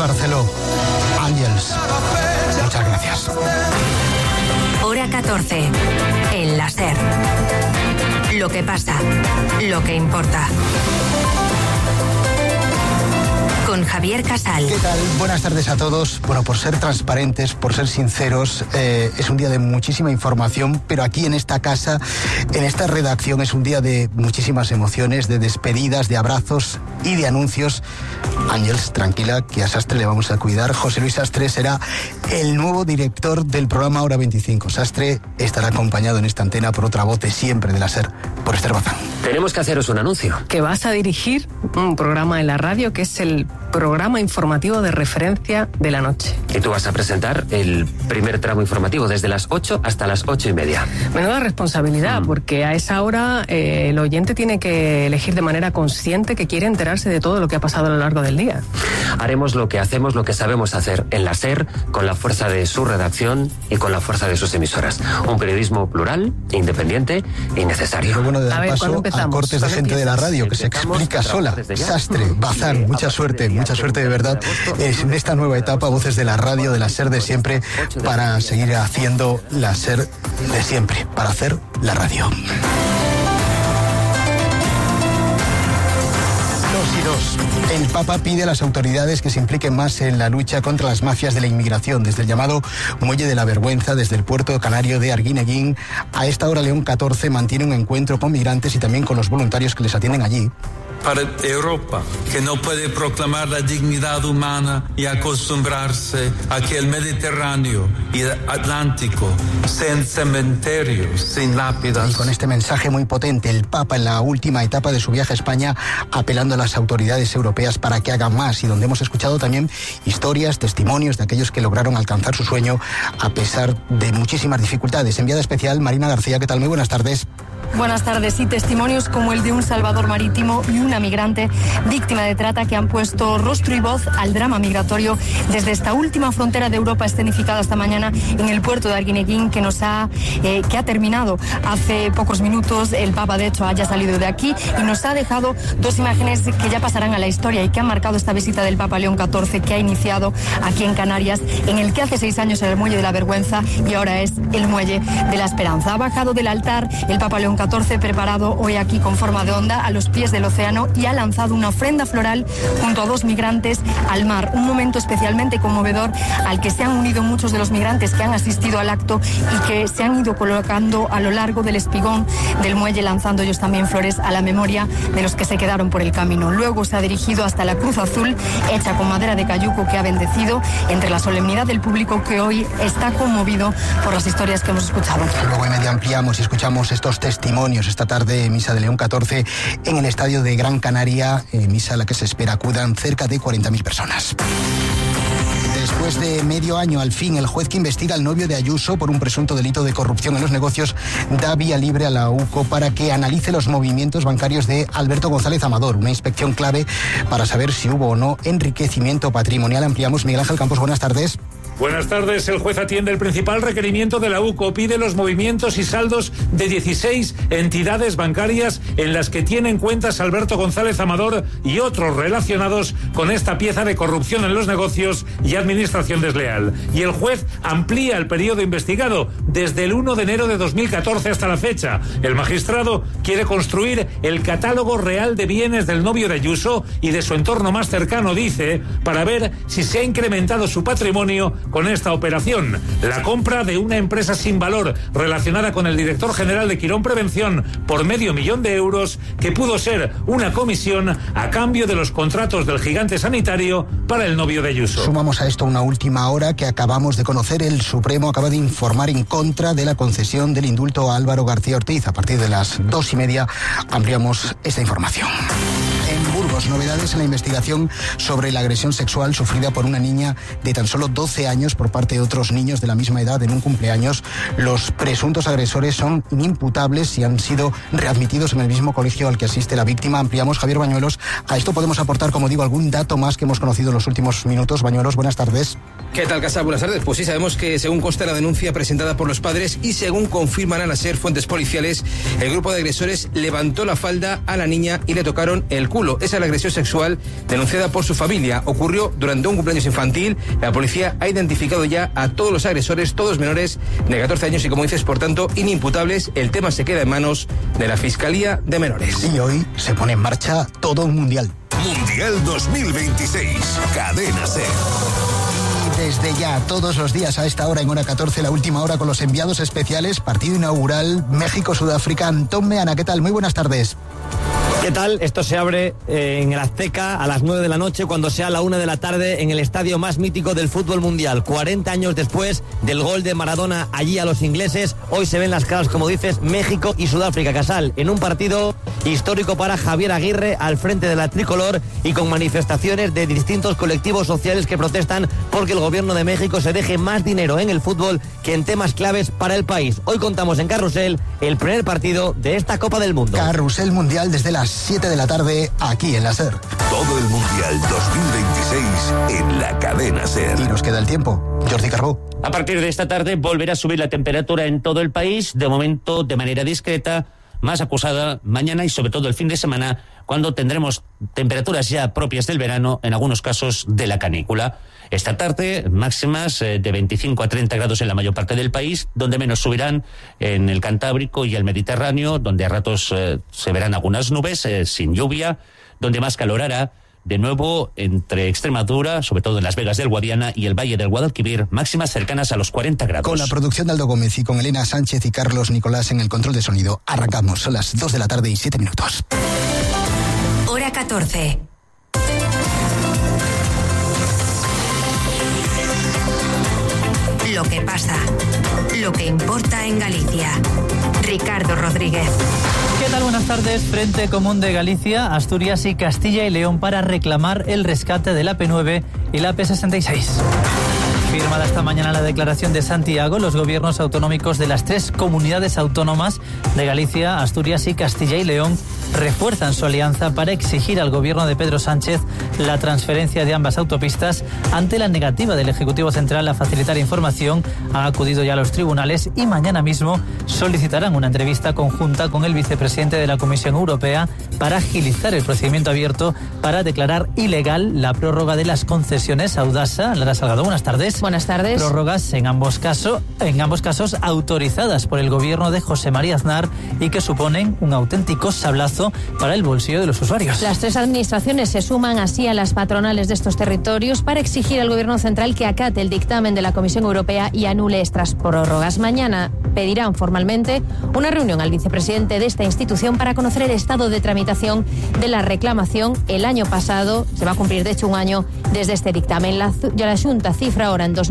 Barceló. Ángels, muchas gracias. Hora 14, en la SER. Lo que pasa, lo que importa. Con Javier Casal. ¿Qué tal? Buenas tardes a todos. Bueno, por ser transparentes, por ser sinceros, es un día de muchísima información, pero aquí en esta casa, en esta redacción, es un día de muchísimas emociones, de despedidas, de abrazos y de anuncios. Ángels, tranquila, que a Sastre le vamos a cuidar. José Luis Sastre será el nuevo director del programa Hora 25. Sastre estará acompañado en esta antena por otra voz de siempre de la SER, por Esther Bazán. Tenemos que haceros un anuncio. Que vas a dirigir un programa en la radio que es el programa informativo de referencia de la noche. Y tú vas a presentar el primer tramo informativo desde las 8 hasta las 8:30. Menuda responsabilidad, porque a esa hora el oyente tiene que elegir de manera consciente que quiere enterarse de todo lo que ha pasado a lo largo del día. Haremos lo que hacemos, lo que sabemos hacer en la SER, con la fuerza de su redacción y con la fuerza de sus emisoras. Un periodismo plural, independiente y necesario. Lo bueno de dar paso a cortes de gente de la radio que se explica sola. Sastre, Bazán, mucha suerte de verdad en esta nueva etapa, voces de la radio, de la SER de siempre, para seguir haciendo la SER de siempre, para hacer la radio. El Papa pide a las autoridades que se impliquen más en la lucha contra las mafias de la inmigración, desde el llamado Muelle de la Vergüenza, desde el puerto canario de Arguineguín. A esta hora León XIV mantiene un encuentro con migrantes y también con los voluntarios que les atienden allí. Para Europa, que no puede proclamar la dignidad humana y acostumbrarse a que el Mediterráneo y el Atlántico sean cementerios sin lápidas. Y con este mensaje muy potente, el Papa en la última etapa de su viaje a España, apelando a las autoridades europeas para que hagan más, y donde hemos escuchado también historias, testimonios de aquellos que lograron alcanzar su sueño a pesar de muchísimas dificultades. Enviada especial, Marina García, ¿qué tal? Muy buenas tardes. Buenas tardes. Y testimonios como el de un salvador marítimo y una migrante víctima de trata que han puesto rostro y voz al drama migratorio desde esta última frontera de Europa, escenificada esta mañana en el puerto de Arguineguín, que ha terminado hace pocos minutos. El Papa, de hecho, haya salido de aquí y nos ha dejado dos imágenes que ya pasarán a la historia y que han marcado esta visita del Papa León XIV, que ha iniciado aquí en Canarias, en el que hace 6 años era el Muelle de la Vergüenza y ahora es el Muelle de la Esperanza. Ha bajado del altar el Papa León XIV, preparado hoy aquí con forma de onda a los pies del océano, y ha lanzado una ofrenda floral junto a 2 migrantes al mar. Un momento especialmente conmovedor al que se han unido muchos de los migrantes que han asistido al acto y que se han ido colocando a lo largo del espigón del muelle, lanzando ellos también flores a la memoria de los que se quedaron por el camino. Luego se ha dirigido hasta la cruz azul hecha con madera de cayuco, que ha bendecido entre la solemnidad del público, que hoy está conmovido por las historias que hemos escuchado. Luego en media ampliamos y escuchamos estos testimonios esta tarde, misa de León XIV en el estadio de Gran Canaria, misa a la que se espera acudan cerca de 40.000 personas. Después de medio año, al fin, el juez que investiga al novio de Ayuso por un presunto delito de corrupción en los negocios da vía libre a la UCO para que analice los movimientos bancarios de Alberto González Amador, una inspección clave para saber si hubo o no enriquecimiento patrimonial. Ampliamos. Miguel Ángel Campos, buenas tardes. Buenas tardes. El juez atiende el principal requerimiento de la UCO. Pide los movimientos y saldos de 16 entidades bancarias en las que tienen cuentas Alberto González Amador y otros relacionados con esta pieza de corrupción en los negocios y administración desleal. Y el juez amplía el periodo investigado desde el 1 de enero de 2014 hasta la fecha. El magistrado quiere construir el catálogo real de bienes del novio de Ayuso y de su entorno más cercano, dice, para ver si se ha incrementado su patrimonio con esta operación. La compra de una empresa sin valor relacionada con el director general de Quirón Prevención por $500,000 que pudo ser una comisión a cambio de los contratos del gigante sanitario para el novio de Ayuso. Sumamos a esto una última hora que acabamos de conocer. El Supremo acaba de informar en contra de la concesión del indulto a Álvaro García Ortiz. A partir de las 2:30 ampliamos esta información. En Burgos, novedades en la investigación sobre la agresión sexual sufrida por una niña de tan solo 12 años por parte de otros niños de la misma edad en un cumpleaños. Los presuntos agresores son inimputables y han sido readmitidos en el mismo colegio al que asiste la víctima. Ampliamos. Javier Bañuelos. A esto podemos aportar, como digo, algún dato más que hemos conocido en los últimos minutos. Bañuelos, buenas tardes. ¿Qué tal, Casa? Buenas tardes. Pues sí, sabemos que según consta la denuncia presentada por los padres y según confirman a la SER fuentes policiales, el grupo de agresores levantó la falda a la niña y le tocaron el culo. Esa es la agresión sexual denunciada por su familia. Ocurrió durante un cumpleaños infantil. La policía ha identificado ya a todos los agresores, todos menores de 14 años y, como dices, por tanto, inimputables. El tema se queda en manos de la Fiscalía de Menores. Y hoy se pone en marcha todo un mundial. Mundial 2026, Cadena SER. Desde ya, todos los días a esta hora, en hora 14, la última hora con los enviados especiales, partido inaugural, México-Sudáfrica. Antón Meana, ¿qué tal? Muy buenas tardes. ¿Qué tal? Esto se abre en el Azteca a las 9 de la noche, cuando sea la 1 de la tarde, en el estadio más mítico del fútbol mundial. 40 años después del gol de Maradona allí a los ingleses, hoy se ven las caras, como dices, México y Sudáfrica. Casal, en un partido histórico para Javier Aguirre al frente de la tricolor y con manifestaciones de distintos colectivos sociales que protestan porque el gobierno de México se deje más dinero en el fútbol que en temas claves para el país. Hoy contamos en Carrusel el primer partido de esta Copa del Mundo. Carrusel Mundial desde las 7 de la tarde, aquí en la SER. Todo el Mundial 2026 en la Cadena SER. Y nos queda el tiempo. Jordi Carbó. A partir de esta tarde volverá a subir la temperatura en todo el país, de momento de manera discreta, más acusada mañana y sobre todo el fin de semana, cuando tendremos temperaturas ya propias del verano, en algunos casos de la canícula. Esta tarde, máximas de 25 a 30 grados en la mayor parte del país, donde menos subirán en el Cantábrico y el Mediterráneo, donde a ratos se verán algunas nubes, sin lluvia, donde más calor hará, de nuevo entre Extremadura, sobre todo en Las Vegas del Guadiana y el Valle del Guadalquivir, máximas cercanas a los 40 grados. Con la producción de Aldo Gómez y con Elena Sánchez y Carlos Nicolás en el control de sonido, arrancamos. Son las 2 de la tarde y 7 minutos. Hora 14. Lo que pasa, lo que importa en Galicia. Ricardo Rodríguez. ¿Qué tal? Buenas tardes. Frente Común de Galicia, Asturias y Castilla y León para reclamar el rescate de la AP9 y la AP66. Firmada esta mañana la declaración de Santiago, los gobiernos autonómicos de las 3 comunidades autónomas de Galicia, Asturias y Castilla y León refuerzan su alianza para exigir al gobierno de Pedro Sánchez la transferencia de ambas autopistas ante la negativa del Ejecutivo Central a facilitar información. Han acudido ya a los tribunales y mañana mismo solicitarán una entrevista conjunta con el vicepresidente de la Comisión Europea para agilizar el procedimiento abierto para declarar ilegal la prórroga de las concesiones. Audasa, Lara Salgado, buenas tardes. Buenas tardes. Prórrogas en ambos casos autorizadas por el gobierno de José María Aznar y que suponen un auténtico sablazo para el bolsillo de los usuarios. Las 3 administraciones se suman así a las patronales de estos territorios para exigir al gobierno central que acate el dictamen de la Comisión Europea y anule estas prórrogas. Mañana pedirán formalmente una reunión al vicepresidente de esta institución para conocer el estado de tramitación de la reclamación. El año pasado se va a cumplir, de hecho, un año desde este dictamen. La Junta cifra ahora en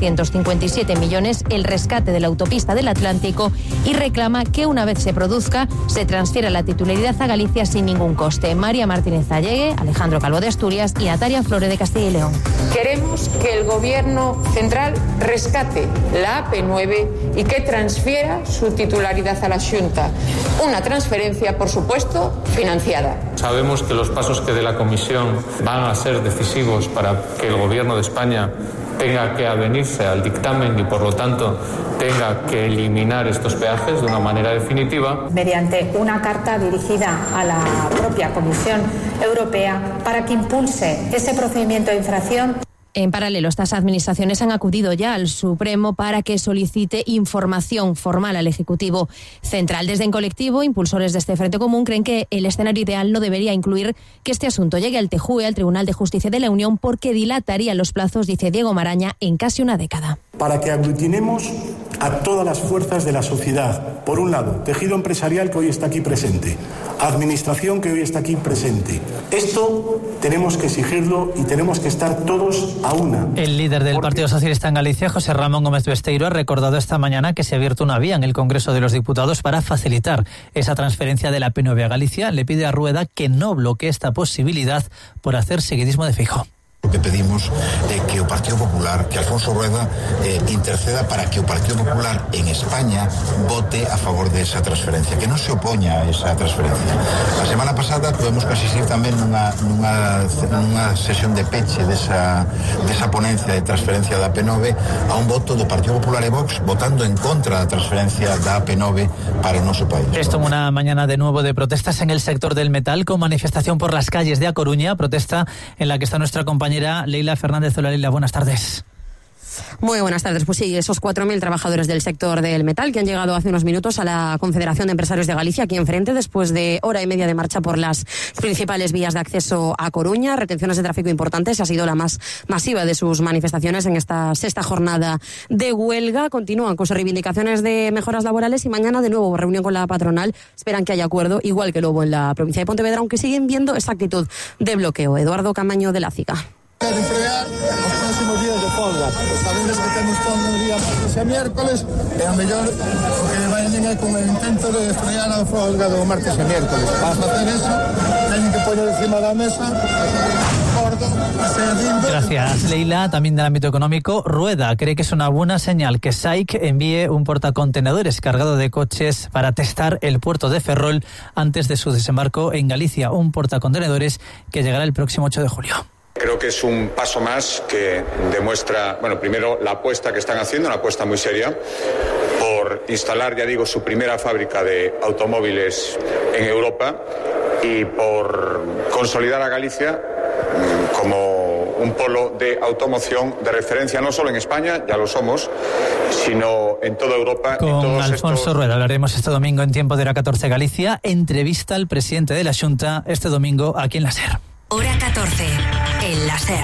2.357 millones el rescate de la autopista del Atlántico y reclama que una vez se produzca se transfiera la titularidad a Galicia sin ningún coste. María Martínez Allegue, Alejandro Calvo de Asturias y Natalia Flore de Castilla y León. Queremos que el gobierno central rescate la AP9 y que transfiera su titularidad a la Junta. Una transferencia, por supuesto, financiada. Sabemos que los pasos que dé la Comisión van a ser decisivos para que el gobierno de España tenga que avenirse al dictamen y, por lo tanto, tenga que eliminar estos peajes de una manera definitiva. Mediante una carta dirigida a la propia Comisión Europea para que impulse ese procedimiento de infracción. En paralelo, estas administraciones han acudido ya al Supremo para que solicite información formal al Ejecutivo Central. Desde En Colectivo, impulsores de este Frente Común creen que el escenario ideal no debería incluir que este asunto llegue al TJUE, al Tribunal de Justicia de la Unión, porque dilataría los plazos, dice Diego Maraña, en casi una década. Para que aglutinemos a todas las fuerzas de la sociedad. Por un lado, tejido empresarial que hoy está aquí presente, administración que hoy está aquí presente. Esto tenemos que exigirlo y tenemos que estar todos a una. El líder del Partido Socialista en Galicia, José Ramón Gómez Besteiro, ha recordado esta mañana que se ha abierto una vía en el Congreso de los Diputados para facilitar esa transferencia de la AP9 a Galicia. Le pide a Rueda que no bloquee esta posibilidad por hacer seguidismo de Feijóo. que pedimos é que o Partido Popular, que Alfonso Rueda interceda para que o Partido Popular en España vote a favor de esa transferencia, que non se opoña a esa transferencia. A semana pasada tuvemos que asistir tamén nunha sesión de peche desa ponencia de transferencia da AP9 a un voto do Partido Popular e Vox votando en contra da transferencia da AP9 para o noso país. Esto una mañana de nuevo de protestas en el sector del metal, con manifestación por las calles de A Coruña, protesta en la que está nuestra compañera Leila Fernández. Hola Leila, buenas tardes. Muy buenas tardes. Pues sí, esos 4.000 trabajadores del sector del metal que han llegado hace unos minutos a la Confederación de Empresarios de Galicia, aquí enfrente, después de hora y media de marcha por las principales vías de acceso a Coruña. Retenciones de tráfico importantes. Ha sido la más masiva de sus manifestaciones en esta sexta jornada de huelga. Continúan con sus reivindicaciones de mejoras laborales y mañana de nuevo reunión con la patronal. Esperan que haya acuerdo, igual que luego en la provincia de Pontevedra, aunque siguen viendo esa actitud de bloqueo. Eduardo Camaño de la CIGA. Quero frear os próximos días de folga. Sabedes que temos folga o día martes e miércoles e a mellor o que vayan é con o intento de frear a folga do martes e miércoles. Para facer eso, teñen que poner encima da mesa gordo e seguindo. Gracias, Leila. También del ámbito económico, Rueda cree que es una buena señal que SAIC envíe un portacontenedores cargado de coches para testar el puerto de Ferrol antes de su desembarco en Galicia. Un portacontenedores que llegará el próximo 8 de julio. Creo que es un paso más que demuestra, primero la apuesta que están haciendo, una apuesta muy seria, por instalar, ya digo, su primera fábrica de automóviles en Europa y por consolidar a Galicia como un polo de automoción de referencia no solo en España, ya lo somos, sino en toda Europa. Con Alfonso Rueda hablaremos este domingo en Tiempo de Hora 14 Galicia. Entrevista al presidente de la Xunta este domingo aquí en la SER. Hora 14, en la SER.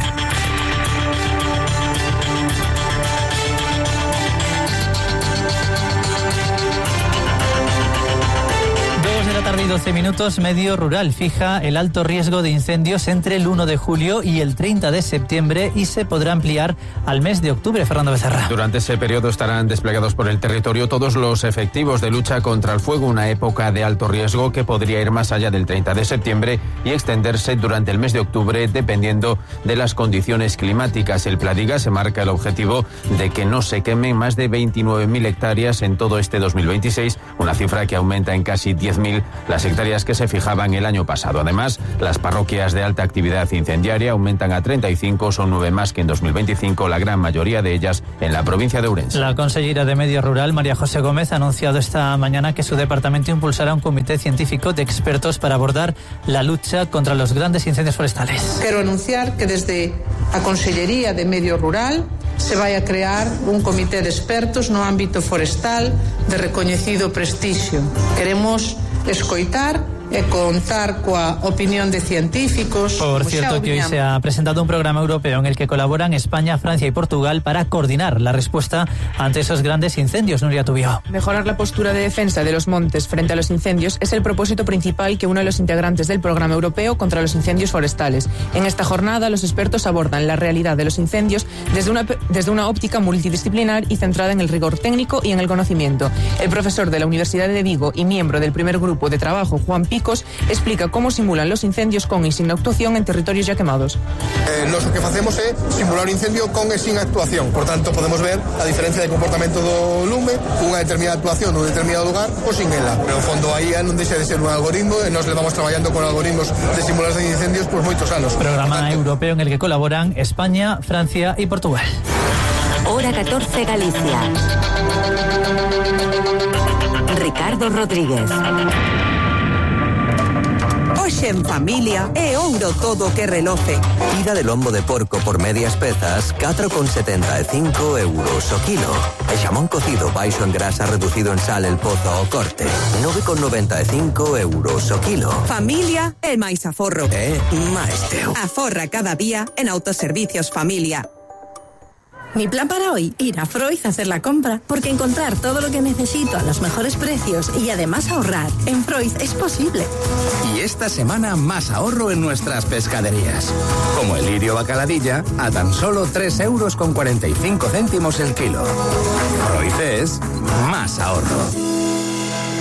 Tarde y 12 minutos, Medio Rural fija el alto riesgo de incendios entre el 1 de julio y el 30 de septiembre y se podrá ampliar al mes de octubre. Fernando Becerra. Durante ese periodo estarán desplegados por el territorio todos los efectivos de lucha contra el fuego, una época de alto riesgo que podría ir más allá del 30 de septiembre y extenderse durante el mes de octubre dependiendo de las condiciones climáticas. El Pladiga se marca el objetivo de que no se quemen más de 29.000 hectáreas en todo este 2026, una cifra que aumenta en casi 10.000 las hectáreas que se fijaban el año pasado. Además, las parroquias de alta actividad incendiaria aumentan a 35, son 9 más que en 2025, la gran mayoría de ellas en la provincia de Ourense. La consellera de Medio Rural, María José Gómez, ha anunciado esta mañana que su departamento impulsará un comité científico de expertos para abordar la lucha contra los grandes incendios forestales. Quero anunciar que desde a Consellería de Medio Rural se vai a crear un comité de expertos no ámbito forestal de recoñecido prestixio. Queremos escoitar e contar coa opinión de científicos. Por cierto, que hoy se ha presentado un programa europeo en el que colaboran España, Francia y Portugal para coordinar la respuesta ante esos grandes incendios. Nuria Tubio. Mejorar la postura de defensa de los montes frente a los incendios es el propósito principal que uno de los integrantes del programa europeo contra los incendios forestales. En esta jornada, los expertos abordan la realidad de los incendios desde una óptica multidisciplinar y centrada en el rigor técnico y en el conocimiento. El profesor de la Universidad de Vigo y miembro del primer grupo de trabajo, Juan Picos, explica cómo simulan los incendios con y sin actuación en territorios ya quemados. Nós o que facemos é simular o incendio con e sin actuación. Por tanto, podemos ver a diferencia de comportamento do lume, unha determinada actuación nun determinado lugar ou sin ela. Pero, no fondo, aí non deixa de ser un algoritmo e nós levamos traballando con algoritmos de simulación de incendios por moitos anos. Programa europeo en el que colaboran España, Francia y Portugal. Hora 14 Galicia. Ricardo Rodríguez. Hoxe en familia é ouro todo que reloce. Tira de lombo de porco por medias pezas, 4,75 euros o kilo. E xamón cocido baixo en grasa reducido en sal el pozo ao corte, 9,95 euros o kilo. Familia é máis aforro. É máis teu. Aforra cada día en Autoservicios Familia. Mi plan para hoy, ir a Freud a hacer la compra, porque encontrar todo lo que necesito a los mejores precios y además ahorrar en Freud es posible. Y esta semana más ahorro en nuestras pescaderías. Como el lirio bacaladilla, a tan solo 3,45 euros el kilo. Freud es más ahorro.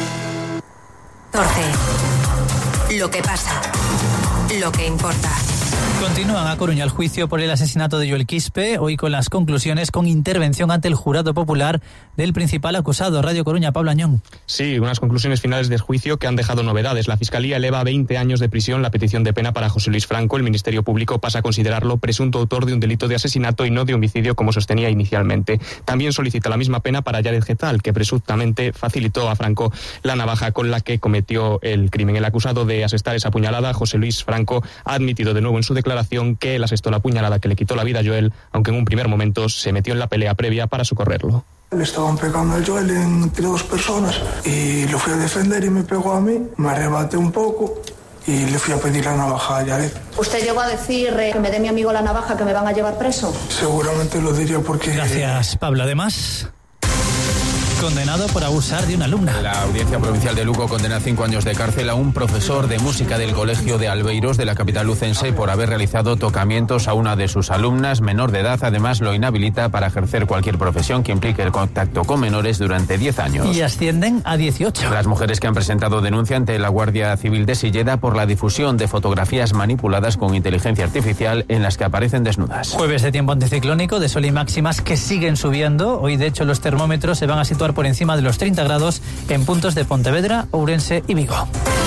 14. Lo que pasa. Lo que importa. Continúan a Coruña el juicio por el asesinato de Joel Quispe, hoy con las conclusiones con intervención ante el jurado popular del principal acusado. Radio Coruña, Pablo Añón. Sí, unas conclusiones finales del juicio que han dejado novedades. La Fiscalía eleva a 20 años de prisión la petición de pena para José Luis Franco. El Ministerio Público pasa a considerarlo presunto autor de un delito de asesinato y no de homicidio, como sostenía inicialmente. También solicita la misma pena para Yared Getal, que presuntamente facilitó a Franco la navaja con la que cometió el crimen. El acusado de asestar esa puñalada, José Luis Franco, ha admitido de nuevo en su declaración que él asestó la puñalada que le quitó la vida a Joel, aunque en un primer momento se metió en la pelea previa para socorrerlo. Le estaban pegando a Joel entre dos personas y lo fui a defender y me pegó a mí, me arrebaté un poco y le fui a pedir la navaja a Yared. ¿Usted llegó a decir que me dé mi amigo la navaja, que me van a llevar preso? Seguramente lo diría porque... Gracias, Pablo. Además, condenado por abusar de una alumna. La Audiencia Provincial de Lugo condena 5 años de cárcel a un profesor de música del Colegio de Albeiros de la capital lucense por haber realizado tocamientos a una de sus alumnas menor de edad. Además, lo inhabilita para ejercer cualquier profesión que implique el contacto con menores durante 10 años. Y ascienden a 18. Las mujeres que han presentado denuncia ante la Guardia Civil de Silleda por la difusión de fotografías manipuladas con inteligencia artificial en las que aparecen desnudas. Jueves de tiempo anticiclónico, de sol y máximas que siguen subiendo. Hoy, de hecho, los termómetros se van a situar por encima de los 30 grados en puntos de Pontevedra, Ourense y Vigo.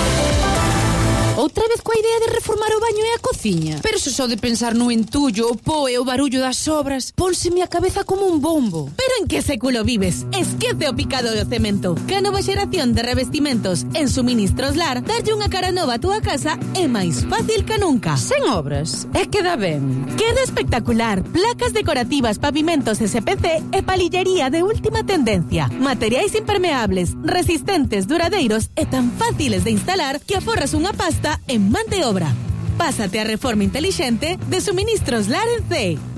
Outra vez coa idea de reformar o baño e a cociña. Pero se só de pensar no entullo, o po e o barullo das obras, pónseme a cabeza como un bombo. Pero en que século vives? Esquece o picado do cemento. Que a nova xeración de revestimentos en Suministros Lar, darlle unha cara nova a túa casa é máis fácil que nunca. Sen obras, e queda ben. Queda espectacular. Placas decorativas, pavimentos SPC e palillería de última tendencia. Materiais impermeables, resistentes, duradeiros e tan fáciles de instalar que aforras unha pasta en man de obra. Pásate a reforma inteligente de Suministros Lar en C.